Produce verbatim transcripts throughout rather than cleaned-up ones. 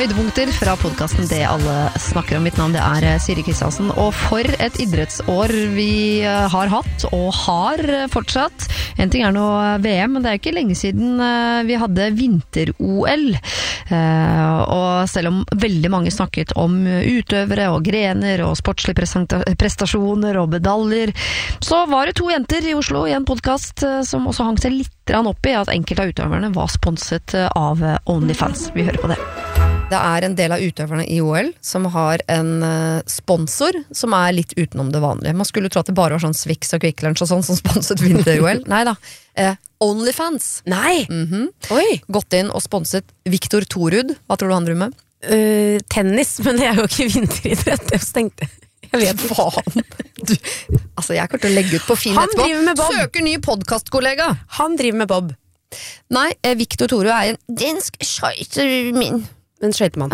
høydepunkter fra podcasten Det alle snakker om. Mitt navn det er Siri Kristiansen, og for et idrettsår vi har hatt og har fortsatt. En ting er nå V M, men det er ikke lenge siden vi hadde vinter-O L. Og selv om veldig mange snakket om utøvere og grener og sportslige prestasjoner og medaljer, så var det to jenter i Oslo i en podcast som også hang seg litt opp i at enkelte av utøverne var sponset av OnlyFans. Vi hører på det. Det er en del av utøverne i O L som har en sponsor som er litt utenom det vanlige. Man skulle tro at det bare var sånn Swix og Quick Lunch og sånn som sponset vinter-O L. Nei da. Eh, OnlyFans. Nei! Mm-hmm. Oi! Gått inn og sponset Victor Torud. Hva tror du han driver med? Uh, tennis, men det er jo ikke vinteridrett. Det er jo stengt. Jeg vet faen. Du, altså jeg kommer til å legge ut på Finn han etterpå. Driver med Bob. Søker ny podcastkollega. Han driver med Bob. Nei, eh, Victor Torud er en dansk skøytemin. En skøytemann.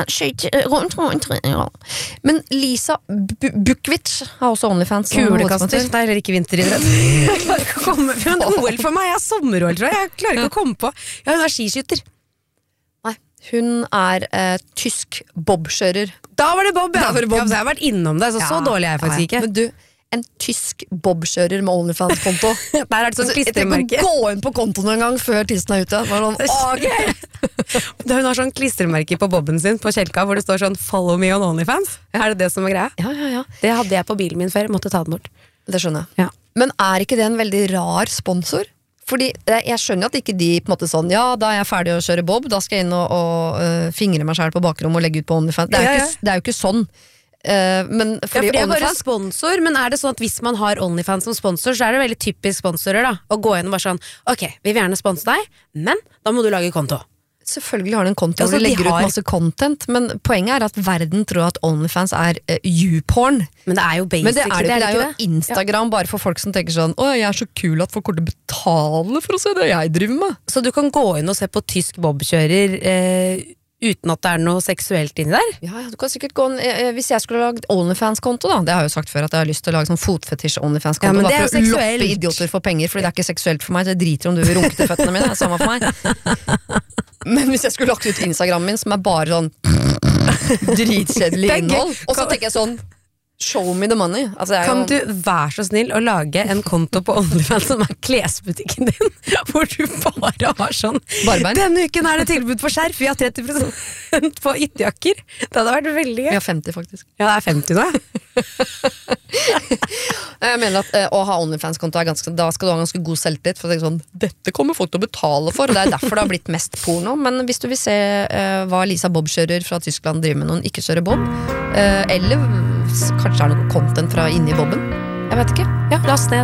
Men Lisa B- Bukvich har også OnlyFans. Kulekaster. Det er heller ikke vinteridrett. Jeg klarer ikke å komme på en O L for meg. Jeg har sommer-O L, tror jeg. Jeg klarer ikke å komme på. Ja, hun er skiskytter. Nei, hun er eh, tysk bobkjører. Da var det Bob, ja. Da var det Bob. Ja, jeg har vært innom det, så ja, så dårlig er jeg faktisk ikke. Men du, en tysk bobkjører med OnlyFans-konto. Der er det sånn klistremerke. Jeg tenker å gå inn på kontoen en gang før tissen er ute. Var sånn, okay. Hun har sånn klistremerke på bobben sin på kjelka, hvor det står sånn "Follow me on OnlyFans". Er det det som er greia? Ja, ja, ja. Det hadde jeg på bilen min før, måtte ta den bort. Det skjønner jeg. Ja. Men er ikke det en veldig rar sponsor? Fordi jeg skjønner at ikke de på en måte sånn, ja, da er jeg ferdig å kjøre Bob, da skal jeg inn og, og uh, fingre meg selv på bakrom og legge ut på OnlyFans. Det er, ja, ja. Ikke, det er jo ikke sånn. Uh, men fordi, ja, for det er OnlyFans, bare sponsor, men er det sånn at hvis man har OnlyFans som sponsor, så er det veldig typisk sponsorer da, å gå inn og bare sånn, ok, vi vil gjerne sponse deg, men da må du lage konto. Selvfølgelig har de en konto altså, hvor de legger de har... ut masse content, men poenget er at verden tror at OnlyFans er uh, YouPorn. Men det er jo basic. Men det er, det, det er, det er jo det? Instagram ja. Bare for folk som tenker sånn, åh, jeg er så kul at folk kommer til å betale for å se det jeg driver med. Så du kan gå inn og se på tysk bobkjører eh, uten at det er noe seksuelt inni der? Ja, ja, du kan sikkert gå eh, hvis jeg skulle lagd OnlyFans-konto da, det har jeg jo sagt før at jeg har lyst til å lage sånn fotfetisj OnlyFans-konto, ja, men det bare er for å seksuelt. loppe idioter for penger, fordi det er ikke seksuelt for meg, så jeg driter om du vil runke til føttene mine, det er samme for meg. Men hvis jeg skulle lagt ut Instagram min, som er bare sånn dritkjedelig innhold, og så tenker jeg sånn, show me the money. Altså, kan jo... du være så snill å lage en konto på OnlyFans som er klesbutikken din, hvor du bare har sånn, Barbein. Denne uken er det tilbud på skjerf, vi har tretti prosent på ytterjakker. Det hadde vært veldig gøy. Vi har femti faktisk. Ja, det er femti nå. Jeg mener at eh, å ha OnlyFans-konto er ganske, da skal du ha ganske god selvtillit, for å tenke sånn, dette kommer folk til å betale for, og det er derfor det har blitt mest porno. Men hvis du vil se eh, hva Lisa Bob-kjører fra Tyskland driver med, noen ikke kjører Bob, eh, eller kanskje er det noe content fra inni Bobben, jeg vet ikke. Ja, last ned.